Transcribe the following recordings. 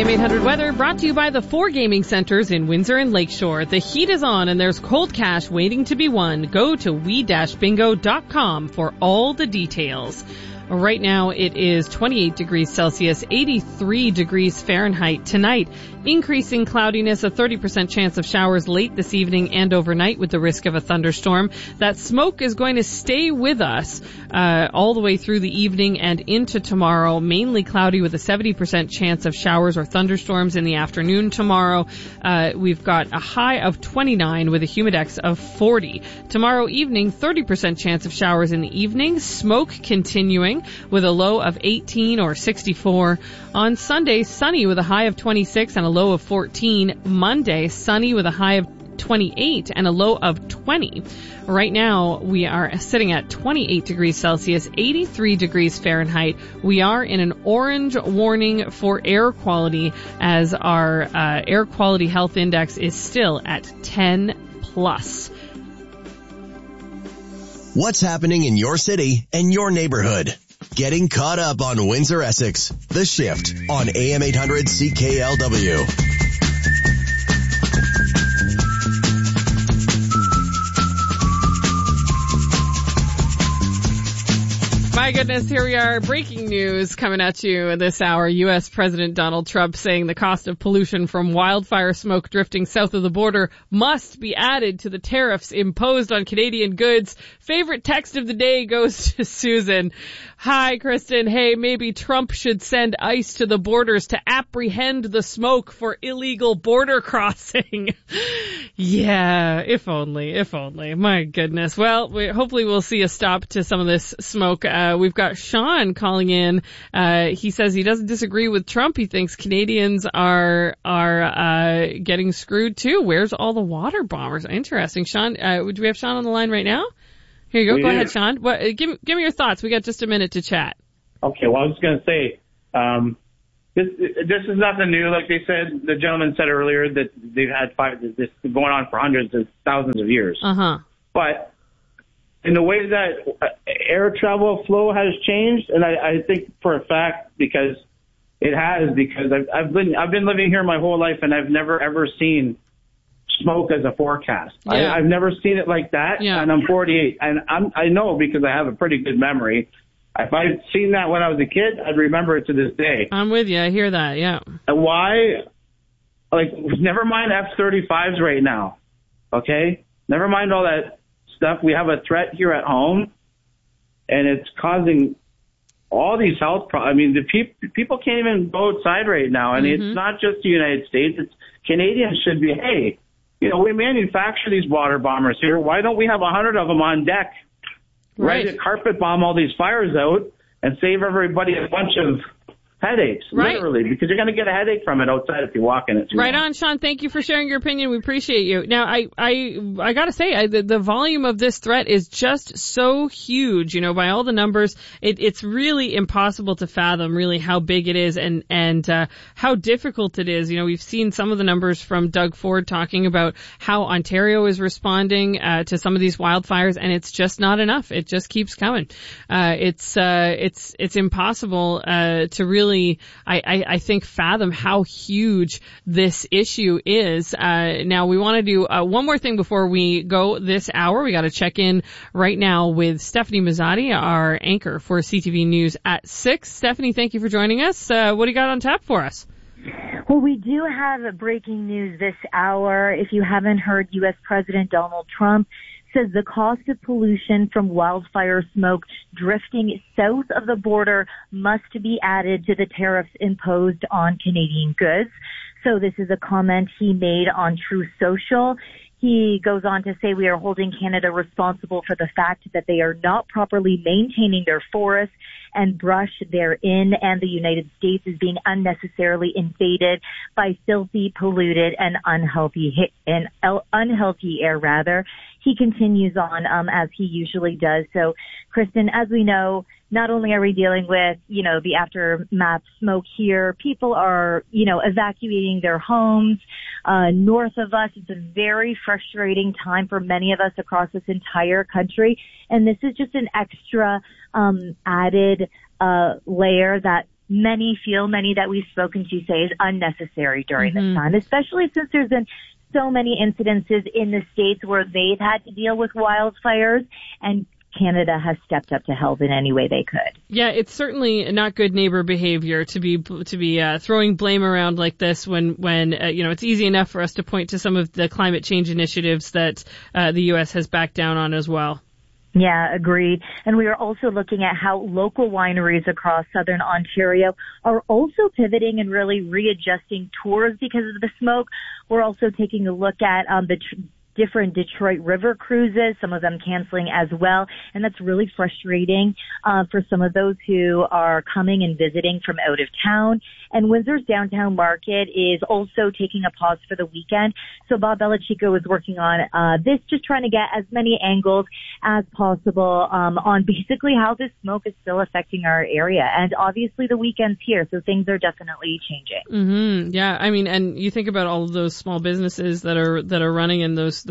AM800 weather brought to you by the 4 gaming centers in Windsor and Lakeshore. The heat is on and there's cold cash waiting to be won. Go to we-bingo.com for all the details. Right now it is 28 degrees Celsius, 83 degrees Fahrenheit. Tonight, increasing cloudiness, a 30% chance of showers late this evening and overnight with the risk of a thunderstorm. That smoke is going to stay with us all the way through the evening and into tomorrow. Mainly cloudy with a 70% chance of showers or thunderstorms in the afternoon tomorrow. We've got a high of 29 with a humidex of 40. Tomorrow evening, 30% chance of showers in the evening. Smoke continuing with a low of 18 or 64. On Sunday, sunny with a high of 26 and a low of 14. Monday, sunny with a high of 28 and a low of 20. Right now, we are sitting at 28 degrees Celsius, 83 degrees Fahrenheit. We are in an orange warning for air quality as our air quality health index is still at 10 plus. What's happening in your city and your neighborhood? Getting caught up on Windsor Essex. The Shift on AM800 CKLW. My goodness, here we are. Breaking news coming at you this hour. U.S. President Donald Trump saying the cost of pollution from wildfire smoke drifting south of the border must be added to the tariffs imposed on Canadian goods. Favorite text of the day goes to Susan. Hi, Kristen. Hey, maybe Trump should send ICE to the borders to apprehend the smoke for illegal border crossing. Yeah, if only. My goodness. Well, hopefully we'll see a stop to some of this smoke. We've got Sean calling in. He says he doesn't disagree with Trump. He thinks Canadians are getting screwed too. Where's all the water bombers? Interesting. Sean, do we have Sean on the line right now? Here you go. Go ahead, Sean. Give me your thoughts. We got just a minute to chat. Okay. Well, I was going to say, this is nothing new. Like they said, the gentleman said earlier that they've had this going on for hundreds of thousands of years. But in the way that air travel flow has changed, and I think for a fact because it has, because I've been living here my whole life and I've never ever seen smoke as a forecast. Yeah. I've never seen it like that, and I'm 48, and I know because I have a pretty good memory. If I'd seen that when I was a kid, I'd remember it to this day. I'm with you. I hear that, yeah. And why? Like, never mind F-35s right now, okay? Never mind all that stuff. We have a threat here at home, and it's causing all these health problems. I mean, the people can't even go outside right now, and it's not just the United States. It's Canadians should be, hey, you know, we manufacture these water bombers here. Why don't we have 100 of them on deck? Right. Ready to carpet bomb all these fires out and save everybody a bunch of headaches, literally, because you're going to get a headache from it outside if you walk in it. Right on, Sean. Thank you for sharing your opinion. We appreciate you. Now, I got to say, the volume of this threat is just so huge. You know, by all the numbers, it's really impossible to fathom really how big it is and how difficult it is. You know, we've seen some of the numbers from Doug Ford talking about how Ontario is responding to some of these wildfires, and it's just not enough. It just keeps coming. It's impossible to really, I think, fathom how huge this issue is. Now, we want to do one more thing before we go this hour. We got to check in right now with Stephanie Mazzotti, our anchor for CTV News at 6. Stephanie, thank you for joining us. What do you got on tap for us? Well, we do have breaking news this hour. If you haven't heard, U.S. President Donald Trump says the cost of pollution from wildfire smoke drifting south of the border must be added to the tariffs imposed on Canadian goods. So this is a comment he made on Truth Social. He goes on to say we are holding Canada responsible for the fact that they are not properly maintaining their forests and brush therein, and the United States is being unnecessarily invaded by filthy, polluted, and unhealthy air. He continues on as he usually does. So, Kristen, as we know, not only are we dealing with, the aftermath smoke here, people are, evacuating their homes north of us. It's a very frustrating time for many of us across this entire country. And this is just an extra added layer that many that we've spoken to say is unnecessary during this time, especially since there's been so many incidences in the states where they've had to deal with wildfires, and Canada has stepped up to help in any way they could. Yeah, it's certainly not good neighbor behavior to be throwing blame around like this when it's easy enough for us to point to some of the climate change initiatives that the U.S. has backed down on as well. Yeah, agreed. And we are also looking at how local wineries across southern Ontario are also pivoting and really readjusting tours because of the smoke. We're also taking a look at the different Detroit River cruises, some of them canceling as well. And that's really frustrating for some of those who are coming and visiting from out of town. And Windsor's downtown market is also taking a pause for the weekend. So Bob Belichico is working on this, just trying to get as many angles as possible on basically how this smoke is still affecting our area. And obviously the weekend's here, so things are definitely changing. Yeah, I mean, and you think about all of those small businesses that are running in those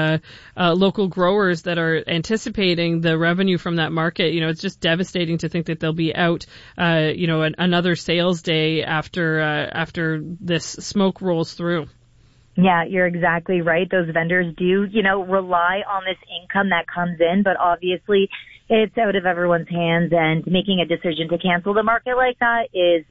local growers that are anticipating the revenue from that market. It's just devastating to think that they'll be out, another sales day after this smoke rolls through. Yeah, you're exactly right. Those vendors do, rely on this income that comes in, but obviously it's out of everyone's hands, and making a decision to cancel the market like that is,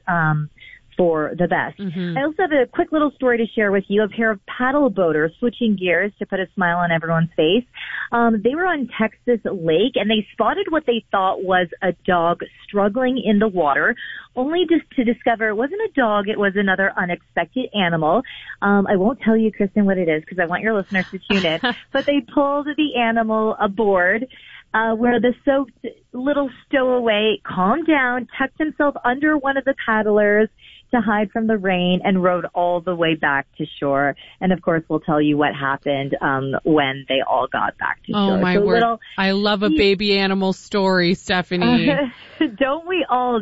for the best. I also have a quick little story to share with you. A pair of paddle boaters switching gears to put a smile on everyone's face. They were on Texas Lake, and they spotted what they thought was a dog struggling in the water, only just to discover it wasn't a dog, it was another unexpected animal. I won't tell you, Kristen, what it is because I want your listeners to tune in, but they pulled the animal aboard, where the soaked little stowaway calmed down, tucked himself under one of the paddlers to hide from the rain, and rode all the way back to shore. And of course, we'll tell you what happened when they all got back to shore. Oh my word! I love a baby animal story, Stephanie. Don't we all?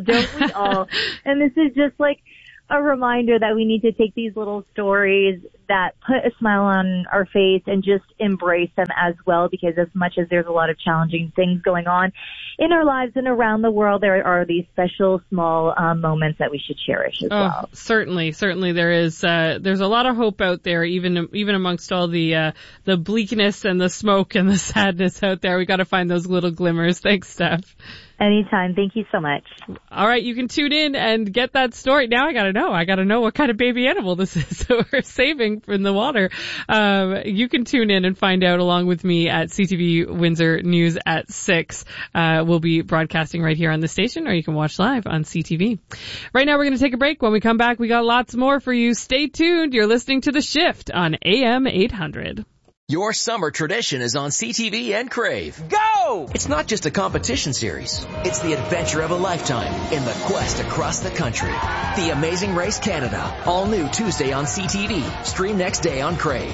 And this is just like a reminder that we need to take these little stories that put a smile on our face and just embrace them as well, because as much as there's a lot of challenging things going on in our lives and around the world, there are these special small moments that we should cherish as well. Certainly there is. There's a lot of hope out there, even amongst all the bleakness and the smoke and the sadness out there. We got to find those little glimmers. Thanks, Steph. Anytime. Thank you so much. All right, you can tune in and get that story. Now I gotta know what kind of baby animal this is that we're saving from the water. You can tune in and find out along with me at CTV Windsor News at 6. We'll be broadcasting right here on the station, or you can watch live on CTV. Right now we're going to take a break. When we come back, we got lots more for you. Stay tuned. You're listening to The Shift on AM 800. Your summer tradition is on CTV and Crave. Go! It's not just a competition series. It's the adventure of a lifetime in the quest across the country. The Amazing Race Canada. All new Tuesday on CTV. Stream next day on Crave.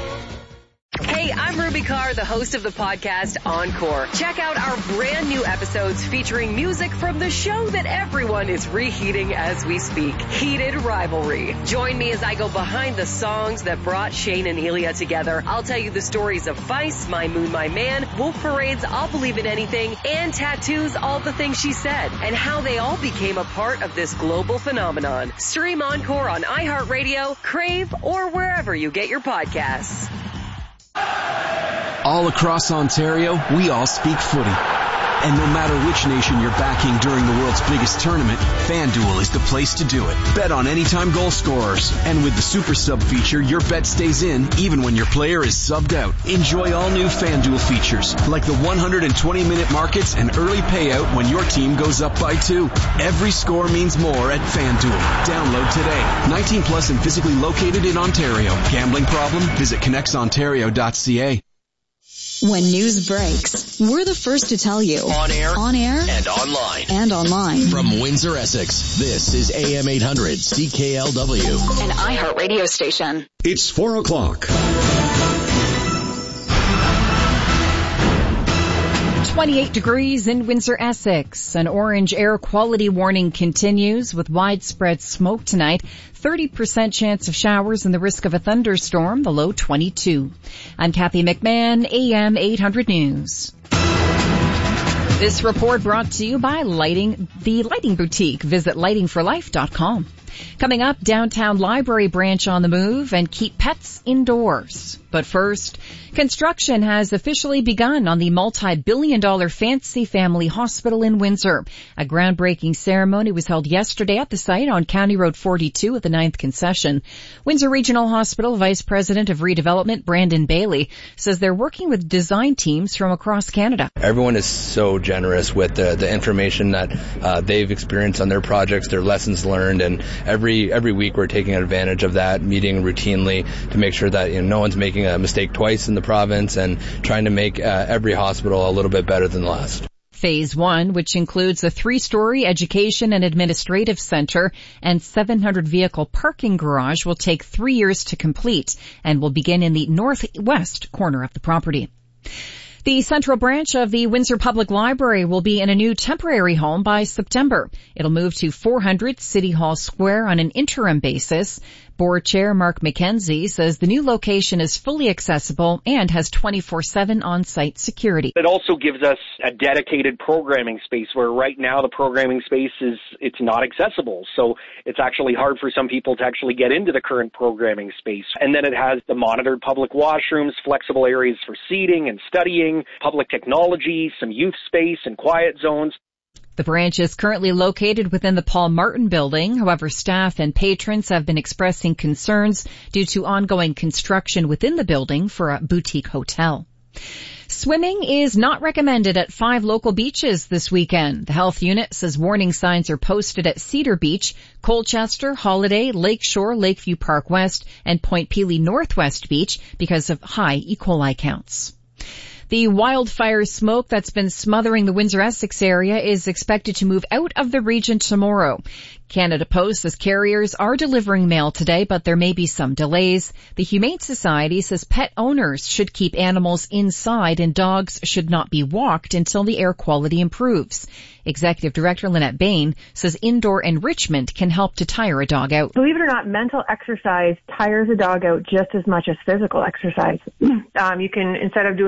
Hey, I'm Ruby Carr, the host of the podcast Encore. Check out our brand new episodes featuring music from the show that everyone is reheating as we speak, Heated Rivalry. Join me as I go behind the songs that brought Shane and Elia together. I'll tell you the stories of Vice, My Moon, My Man, Wolf Parade's I'll Believe in Anything, and Tattoo's All the Things She Said, and how they all became a part of this global phenomenon. Stream Encore on iHeartRadio, Crave, or wherever you get your podcasts. All across Ontario, we all speak footy. And no matter which nation you're backing during the world's biggest tournament, FanDuel is the place to do it. Bet on anytime goal scorers. And with the Super Sub feature, your bet stays in even when your player is subbed out. Enjoy all new FanDuel features, like the 120-minute markets and early payout when your team goes up by 2. Every score means more at FanDuel. Download today. 19 plus and physically located in Ontario. Gambling problem? Visit connectsontario.ca. When news breaks, we're the first to tell you. On air, and online. From Windsor, Essex, this is AM 800 CKLW. An iHeartRadio station. It's 4 o'clock. 28 degrees in Windsor, Essex. An orange air quality warning continues with widespread smoke tonight. 30% chance of showers and the risk of a thunderstorm, the low 22. I'm Kathy McMahon, AM 800 News. This report brought to you by The Lighting Boutique. Visit lightingforlife.com. Coming up, downtown library branch on the move and keep pets indoors. But first, construction has officially begun on the multi-billion-dollar Fancy Family Hospital in Windsor. A groundbreaking ceremony was held yesterday at the site on County Road 42 at the 9th concession. Windsor Regional Hospital Vice President of Redevelopment Brandon Bailey says they're working with design teams from across Canada. Everyone is so generous with the information that they've experienced on their projects, their lessons learned, and every week we're taking advantage of that, meeting routinely to make sure that no one's making a mistake twice in the province and trying to make every hospital a little bit better than the last. Phase 1, which includes a 3-story education and administrative center and 700 vehicle parking garage, will take 3 years to complete and will begin in the northwest corner of the property. The central branch of the Windsor Public Library will be in a new temporary home by September. It'll move to 400 City Hall Square on an interim basis. Board Chair Mark McKenzie says the new location is fully accessible and has 24/7 on-site security. It also gives us a dedicated programming space where right now the programming space it's not accessible. So it's actually hard for some people to actually get into the current programming space. And then it has the monitored public washrooms, flexible areas for seating and studying, public technology, some youth space and quiet zones. The branch is currently located within the Paul Martin building. However, staff and patrons have been expressing concerns due to ongoing construction within the building for a boutique hotel. Swimming is not recommended at 5 local beaches this weekend. The health unit says warning signs are posted at Cedar Beach, Colchester, Holiday, Lakeshore, Lakeview Park West, and Point Pelee Northwest Beach because of high E. coli counts. The wildfire smoke that's been smothering the Windsor-Essex area is expected to move out of the region tomorrow. Canada Post says carriers are delivering mail today, but there may be some delays. The Humane Society says pet owners should keep animals inside and dogs should not be walked until the air quality improves. Executive Director Lynette Bain says indoor enrichment can help to tire a dog out. Believe it or not, mental exercise tires a dog out just as much as physical exercise. You can, instead of doing